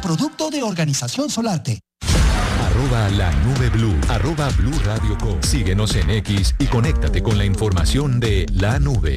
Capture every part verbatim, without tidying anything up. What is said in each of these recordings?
producto de Organización Solarte. Arroba la nube blue, arroba blue radio com. Síguenos en X y conéctate con la información de la nube.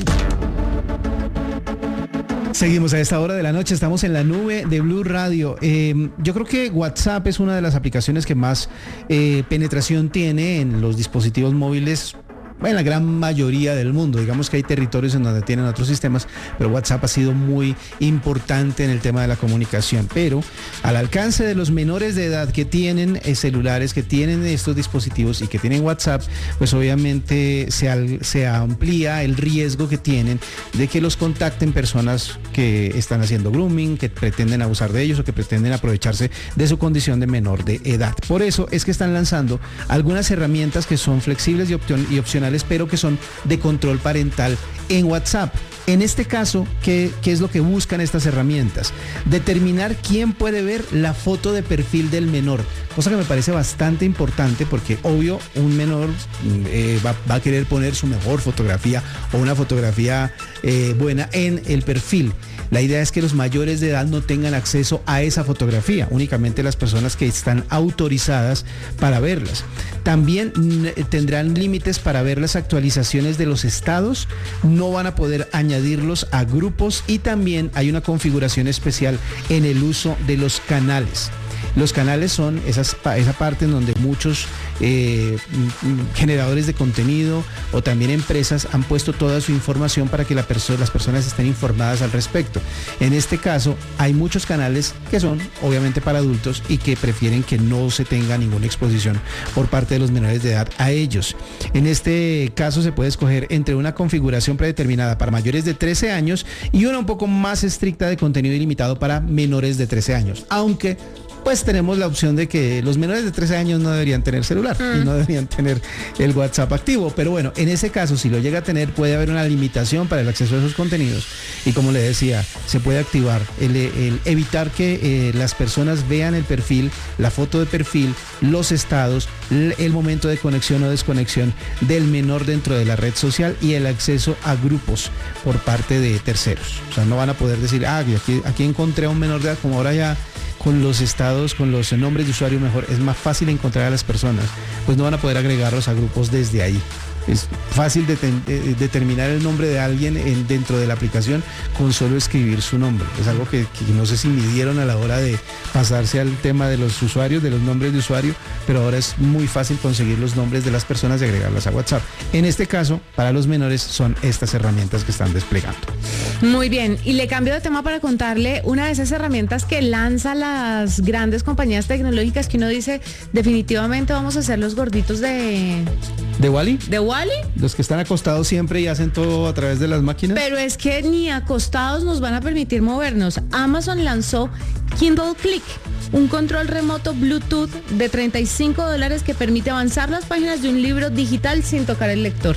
Seguimos a esta hora de la noche, estamos en la nube de Blue Radio. Eh, yo creo que WhatsApp es una de las aplicaciones que más eh, penetración tiene en los dispositivos móviles. En la gran mayoría del mundo, digamos que hay territorios en donde tienen otros sistemas, pero WhatsApp ha sido muy importante en el tema de la comunicación. Pero al alcance de los menores de edad que tienen eh, celulares, que tienen estos dispositivos y que tienen WhatsApp, pues obviamente se, al, se amplía el riesgo que tienen de que los contacten personas que están haciendo grooming, que pretenden abusar de ellos o que pretenden aprovecharse de su condición de menor de edad. Por eso es que están lanzando algunas herramientas que son flexibles y, opcion- y opcionales, pero que son de control parental en WhatsApp. En este caso, ¿qué, ¿qué es lo que buscan estas herramientas? Determinar quién puede ver la foto de perfil del menor, cosa que me parece bastante importante porque, obvio, un menor eh, va, va a querer poner su mejor fotografía o una fotografía eh, buena en el perfil. La idea es que los mayores de edad no tengan acceso a esa fotografía, únicamente las personas que están autorizadas para verlas. También n- tendrán límites para ver las actualizaciones de los estados, no van a poder añadirlos a grupos y también hay una configuración especial en el uso de los canales. Los canales son esas, esa parte en donde muchos eh, generadores de contenido o también empresas han puesto toda su información para que la perso- las personas estén informadas al respecto. En este caso, hay muchos canales que son obviamente para adultos y que prefieren que no se tenga ninguna exposición por parte de los menores de edad a ellos. En este caso se puede escoger entre una configuración predeterminada para mayores de trece años y una un poco más estricta de contenido ilimitado para menores de trece años, aunque pues tenemos la opción de que los menores de trece años no deberían tener celular mm. y no deberían tener el WhatsApp activo. Pero bueno, en ese caso, si lo llega a tener, puede haber una limitación para el acceso a esos contenidos. Y como le decía, se puede activar el, el evitar que eh, las personas vean el perfil, la foto de perfil, los estados, el momento de conexión o desconexión del menor dentro de la red social y el acceso a grupos por parte de terceros. O sea, no van a poder decir, ah, aquí, aquí encontré a un menor de edad, como ahora ya con los estados, con los nombres de usuario mejor, es más fácil encontrar a las personas, pues no van a poder agregarlos a grupos desde ahí. Es fácil de ten, eh, determinar el nombre de alguien en, dentro de la aplicación con solo escribir su nombre. Es algo que, que no sé si midieron a la hora de pasarse al tema de los usuarios, de los nombres de usuario, pero ahora es muy fácil conseguir los nombres de las personas y agregarlas a WhatsApp. En este caso, para los menores son estas herramientas que están desplegando. Muy bien, y le cambio de tema para contarle una de esas herramientas que lanzan las grandes compañías tecnológicas que uno dice, definitivamente vamos a ser los gorditos de... ¿De Wall-E? ¿De Wall-E? Los que están acostados siempre y hacen todo a través de las máquinas. Pero es que ni acostados nos van a permitir movernos. Amazon lanzó Kindle Click, un control remoto Bluetooth de treinta y cinco dólares que permite avanzar las páginas de un libro digital sin tocar el lector.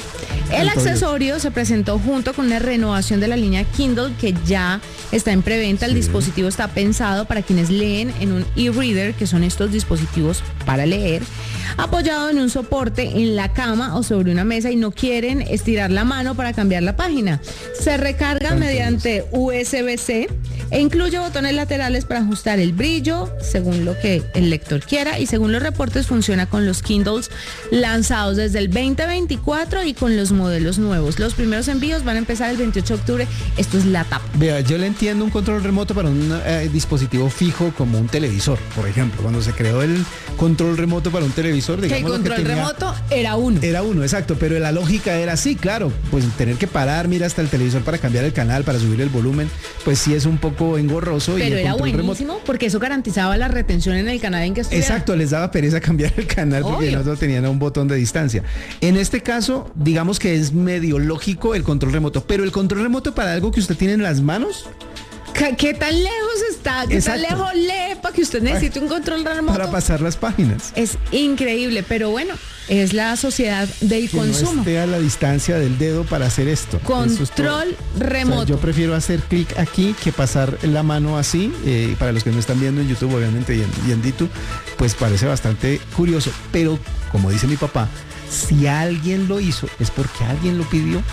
El accesorio se presentó junto con una renovación de la línea Kindle que ya está en preventa. El sí. dispositivo está pensado para quienes leen en un e-reader, que son estos dispositivos para leer, apoyado en un soporte en la cama o sobre una mesa y no quieren estirar la mano para cambiar la página. Se recarga Entonces. mediante U S B C e incluye botones laterales para ajustar el brillo según lo que el lector quiera, y según los reportes funciona con los Kindles lanzados desde el veinte veinticuatro y con los modelos nuevos. Los primeros envíos van a empezar el veintiocho de octubre. Esto es la tapa. Vea, yo le entiendo un control remoto para un eh, dispositivo fijo como un televisor, por ejemplo. Cuando se creó el control remoto para un televisor, digamos, que el control que tenía, remoto era uno. Era uno, exacto, pero la lógica era así, claro, pues tener que parar, mira, hasta el televisor para cambiar el canal, para subir el volumen, pues sí es un poco engorroso. Pero y el era buenísimo remoto, porque eso garantizaba la retención en el canal en que estuviera. Exacto, les daba pereza cambiar el canal porque no tenían un botón de distancia. En este caso, digamos que es medio lógico el control remoto, pero el control remoto para algo que usted tiene en las manos. ¿Qué, qué tan lejos está? ¿Qué Exacto. tan lejos lee para que usted necesite un control remoto? Para pasar las páginas. Es increíble, pero bueno, es la sociedad del que consumo. No esté a la distancia del dedo para hacer esto. Control remoto. O sea, yo prefiero hacer clic aquí que pasar la mano así. Eh, para los que me están viendo en YouTube, obviamente, y en, y en YouTube, pues parece bastante curioso. Pero, como dice mi papá, si alguien lo hizo, es porque alguien lo pidió.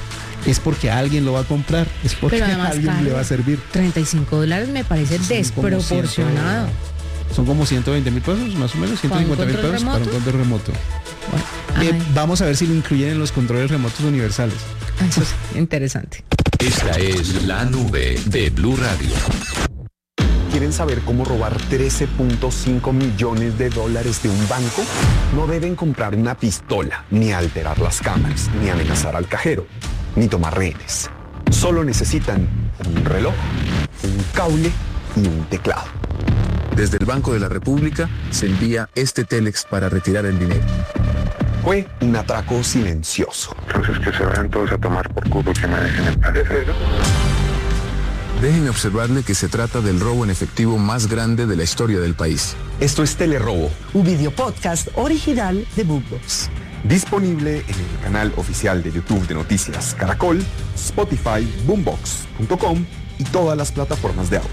es porque alguien lo va a comprar, es porque Pero a además, alguien caro, le va a servir. treinta y cinco dólares me parece Son como desproporcionado. cien, son como ciento veinte mil pesos, más o menos, ciento cincuenta mil control pesos para un remoto? control remoto. Bueno, Eh, ay, vamos a ver si lo incluyen en los controles remotos universales. eso es interesante. Esta es la nube de Blue Radio. ¿Quieren saber cómo robar trece punto cinco millones de dólares de un banco? No deben comprar una pistola, ni alterar las cámaras, ni amenazar al cajero, ni tomar rehenes. Solo necesitan un reloj, un cable y un teclado. Desde el Banco de la República se envía este Telex para retirar el dinero. Fue un atraco silencioso. Entonces que se vayan todos a tomar por culo, que me dejen en paz. Déjenme observarle que se trata del robo en efectivo más grande de la historia del país. Esto es Telerobo, Un video podcast original de Boombox. disponible en el canal oficial de YouTube de Noticias Caracol, Spotify, boombox punto com y todas las plataformas de audio.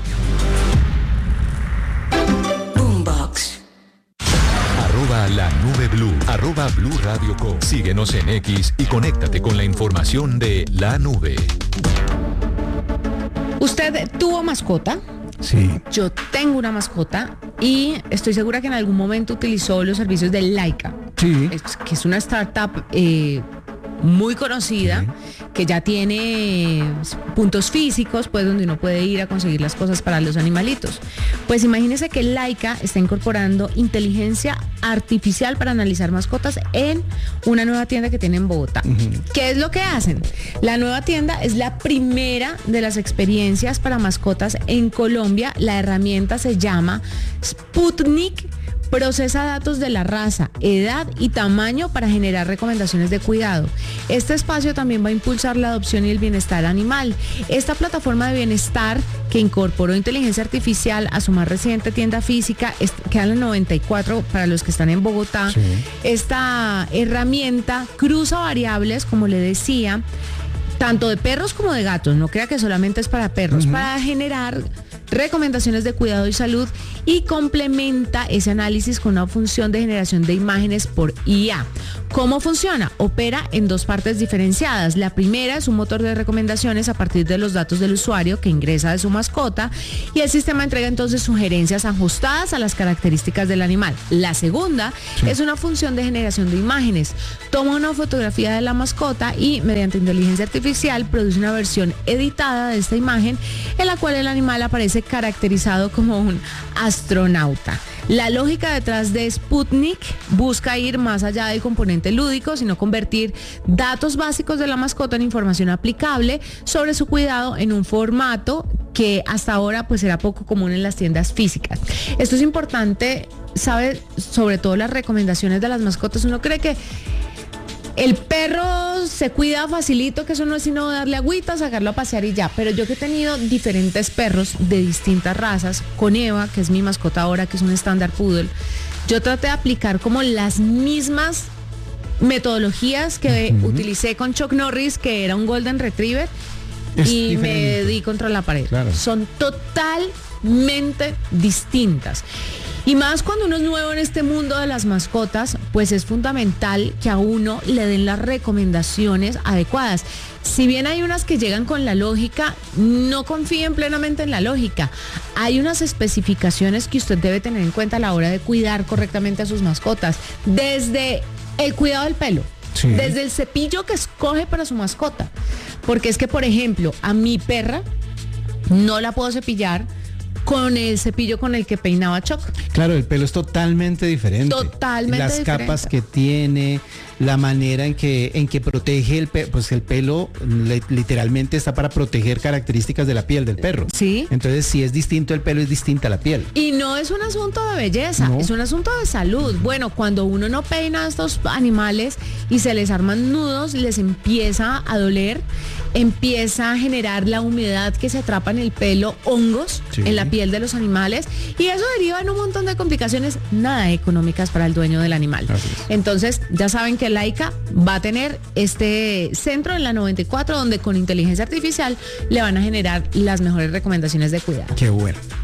Boombox. Arroba la nube blue. Arroba Blue Radio Co. Síguenos en X y conéctate con la información de la nube. ¿Usted tuvo mascota? Sí. Yo tengo una mascota y estoy segura que en algún momento utilizó los servicios de Laika, Sí. es- que es una startup eh, muy conocida, que ya tiene puntos físicos, pues donde uno puede ir a conseguir las cosas para los animalitos. Pues imagínese que Laika está incorporando inteligencia artificial para analizar mascotas en una nueva tienda que tiene en Bogotá. ¿Qué es lo que hacen? La nueva tienda es la primera de las experiencias para mascotas en Colombia. La herramienta se llama Sputnik. Procesa datos de la raza, edad y tamaño para generar recomendaciones de cuidado. Este espacio también va a impulsar la adopción y el bienestar animal. Esta plataforma de bienestar que incorporó inteligencia artificial a su más reciente tienda física, es- queda en la noventa y cuatro para los que están en Bogotá. Sí. Esta herramienta cruza variables, como le decía, tanto de perros como de gatos, no crea que solamente es para perros, para generar recomendaciones de cuidado y salud y complementa ese análisis con una función de generación de imágenes por I A. ¿Cómo funciona? Opera en dos partes diferenciadas. La primera es un motor de recomendaciones a partir de los datos del usuario que ingresa de su mascota y el sistema entrega entonces sugerencias ajustadas a las características del animal. La segunda es una función de generación de imágenes. Toma una fotografía de la mascota y mediante inteligencia artificial produce una versión editada de esta imagen en la cual el animal aparece caracterizado como un astronauta. La lógica detrás de Sputnik busca ir más allá del componente lúdico, sino convertir datos básicos de la mascota en información aplicable sobre su cuidado en un formato que hasta ahora pues era poco común en las tiendas físicas. Esto es importante, ¿sabe? Sobre todo las recomendaciones de las mascotas. Uno cree que el perro se cuida facilito, que eso no es sino darle agüita, sacarlo a pasear y ya. Pero yo que he tenido diferentes perros de distintas razas, con Eva, que es mi mascota ahora, que es un estándar poodle, yo traté de aplicar como las mismas metodologías que uh-huh. utilicé con Chuck Norris, que era un Golden Retriever, Es y diferente. me di contra la pared. Claro. Son totalmente distintas. Y más cuando uno es nuevo en este mundo de las mascotas, pues es fundamental que a uno le den las recomendaciones adecuadas. Si bien hay unas que llegan con la lógica, no confíen plenamente en la lógica. Hay unas especificaciones que usted debe tener en cuenta a la hora de cuidar correctamente a sus mascotas. Desde el cuidado del pelo, Sí. desde el cepillo que escoge para su mascota. Porque es que, por ejemplo, a mi perra no la puedo cepillar con el cepillo con el que peinaba Choc. Claro, el pelo es totalmente diferente. Totalmente Las diferente. capas que tiene, la manera en que en que protege el pelo, pues el pelo le- literalmente está para proteger características de la piel del perro. Sí. Entonces, si es distinto el pelo, es distinta la piel. Y no es un asunto de belleza, No. es un asunto de salud. Bueno, cuando uno no peina a estos animales y se les arman nudos, les empieza a doler, empieza a generar la humedad que se atrapa en el pelo, hongos Sí. en la piel de los animales, y eso deriva en un montón de complicaciones nada económicas para el dueño del animal. Así es. Entonces, ya saben que Laika va a tener este centro en la noventa y cuatro, donde con inteligencia artificial le van a generar las mejores recomendaciones de cuidado. Qué bueno.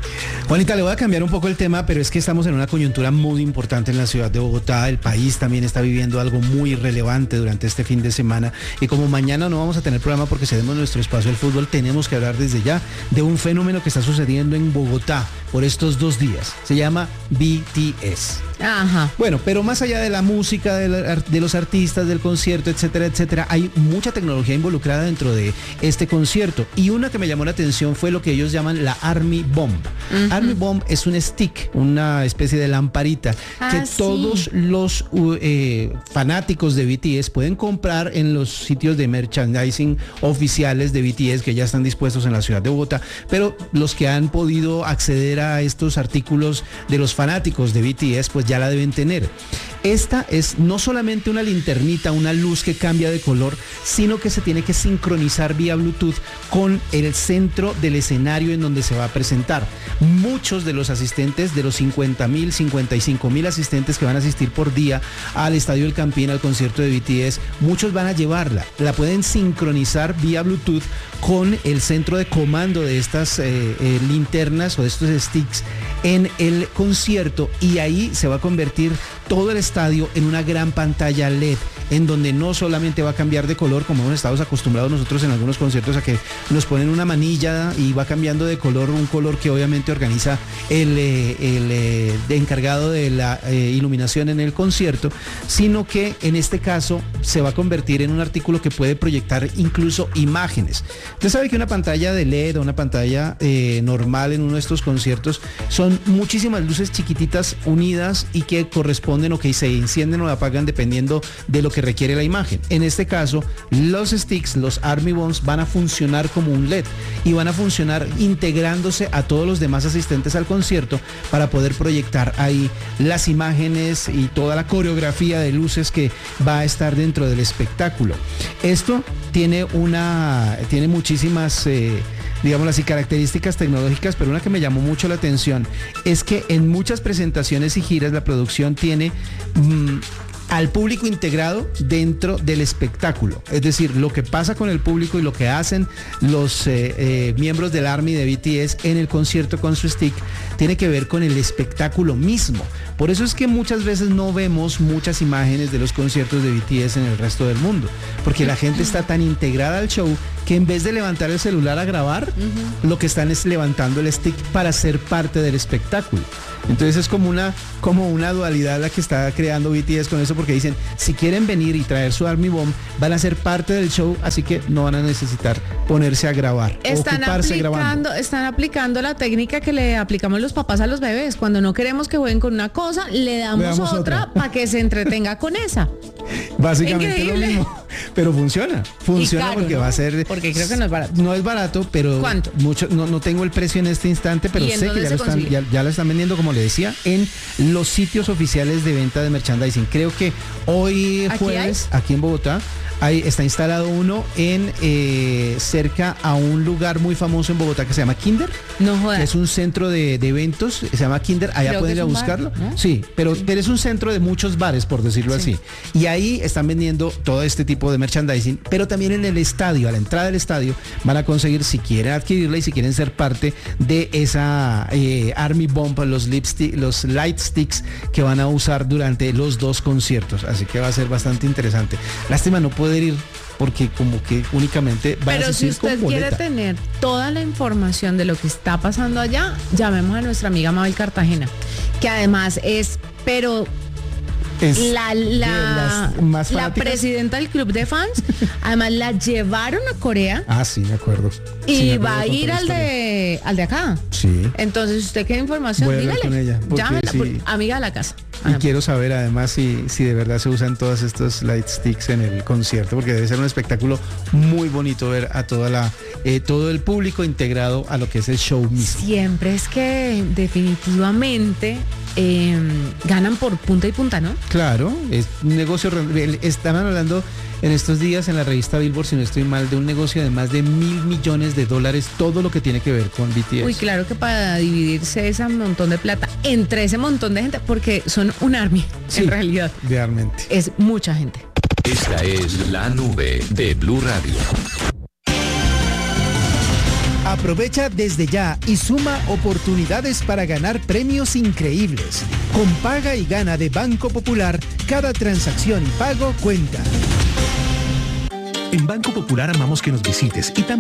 Juanita, le voy a cambiar un poco el tema, pero es que estamos en una coyuntura muy importante en la ciudad de Bogotá. El país también está viviendo algo muy relevante durante este fin de semana. Y como mañana no vamos a tener programa porque cedemos nuestro espacio al fútbol, tenemos que hablar desde ya de un fenómeno que está sucediendo en Bogotá por estos dos días. Se llama B T S. Ajá. Bueno, pero más allá de la música, de, la, de los artistas, del concierto, etcétera, etcétera, hay mucha tecnología involucrada dentro de este concierto. Y una que me llamó la atención fue lo que ellos llaman la Army Bomb. Uh-huh. Army Bomb es un stick, una especie de lamparita ah, que sí. todos los eh, fanáticos de B T S pueden comprar en los sitios de merchandising oficiales de B T S que ya están dispuestos en la ciudad de Bogotá. Pero los que han podido acceder a estos artículos de los fanáticos de B T S, pues ya la deben tener. Esta es no solamente una linternita, una luz que cambia de color, sino que se tiene que sincronizar vía Bluetooth con el centro del escenario en donde se va a presentar. Muchos de los asistentes, de los cincuenta mil, cincuenta y cinco mil asistentes que van a asistir por día al Estadio El Campín, al concierto de B T S, muchos van a llevarla. La pueden sincronizar vía Bluetooth con el centro de comando de estas eh, eh, linternas o de estos sticks en el concierto, y ahí se va a convertir todo el estadio en una gran pantalla L E D, en donde no solamente va a cambiar de color, como hemos estado acostumbrados nosotros en algunos conciertos a que nos ponen una manilla y va cambiando de color, un color que obviamente organiza el, el, el encargado de la eh, iluminación en el concierto, sino que en este caso se va a convertir en un artículo que puede proyectar incluso imágenes. Usted sabe que una pantalla de L E D o una pantalla eh, normal en uno de estos conciertos son muchísimas luces chiquititas unidas y que corresponden o que se encienden o apagan dependiendo de lo que requiere la imagen. En este caso, los sticks, los Army Bombs, van a funcionar como un L E D y van a funcionar integrándose a todos los demás asistentes al concierto para poder proyectar ahí las imágenes y toda la coreografía de luces que va a estar dentro del espectáculo. Esto tiene una, tiene muchísimas eh, digamos así, características tecnológicas, pero una que me llamó mucho la atención es que en muchas presentaciones y giras la producción tiene mmm, al público integrado dentro del espectáculo. Es decir, lo que pasa con el público y lo que hacen los eh, eh, miembros del Army de B T S en el concierto con su stick tiene que ver con el espectáculo mismo. Por eso es que muchas veces no vemos muchas imágenes de los conciertos de B T S en el resto del mundo, porque la gente está tan integrada al show que en vez de levantar el celular a grabar, uh-huh. lo que están es levantando el stick para ser parte del espectáculo. Entonces es como una, como una dualidad la que está creando B T S con eso, porque dicen, si quieren venir y traer su Army Bomb, van a ser parte del show, así que no van a necesitar ponerse a grabar, están ocuparse aplicando, grabando. Están aplicando la técnica que le aplicamos los papás a los bebés. Cuando no queremos que jueguen con una cosa, le damos, le damos otra, otra. para que se entretenga con esa. Básicamente lo mismo, pero funciona, funciona caro, porque ¿no? va a ser, porque creo que no es barato. No es barato, pero ¿cuánto? Mucho, no, no tengo el precio en este instante, pero sé que ya lo, están, ya, ya lo están vendiendo, como le decía, en los sitios oficiales de venta de merchandising. Creo que hoy jueves, aquí, aquí en Bogotá, Ahí está instalado uno en eh, cerca a un lugar muy famoso en Bogotá que se llama Kinder. No jodas. Es un centro de, de eventos, se llama Kinder, allá Creo pueden ir a buscarlo. Bar, ¿no? Sí, pero, sí. pero es un centro de muchos bares, por decirlo sí. así. Y ahí están vendiendo todo este tipo de merchandising, pero también en el estadio, a la entrada del estadio, van a conseguir, si quieren adquirirla y si quieren ser parte de esa eh, Army Bomb, los, lipstick, los light sticks que van a usar durante los dos conciertos. Así que va a ser bastante interesante. Lástima no poder ir porque como que únicamente va pero a si usted quiere tener toda la información de lo que está pasando allá, llamemos a nuestra amiga Mabel Cartagena, que además es, pero es la, la, más la presidenta del club de fans. Además la llevaron a Corea. Ah, sí, me acuerdo. Y sí, me acuerdo va a ir al de al de acá. Sí. Entonces, usted quiere información, Voy a dígale. Con ella, llámela, sí. por, amiga de la casa. Y Ajá. quiero saber además si, si de verdad se usan todos estos light sticks en el concierto, porque debe ser un espectáculo muy bonito ver a toda la eh, todo el público integrado a lo que es el show mismo. Siempre es que definitivamente eh, ganan por punta y punta, ¿no? Claro, es un negocio. Estaban hablando en estos días en la revista Billboard, si no estoy mal, de un negocio de más de mil millones de dólares, todo lo que tiene que ver con B T S. Uy, claro que para dividirse ese montón de plata entre ese montón de gente, porque son un army, sí, en realidad. Realmente. Es mucha gente. Esta es la nube de Blue Radio. A Aprovecha desde ya y suma oportunidades para ganar premios increíbles. Con Paga y Gana de Banco Popular, cada transacción y pago cuenta. En Banco Popular amamos que nos visites y también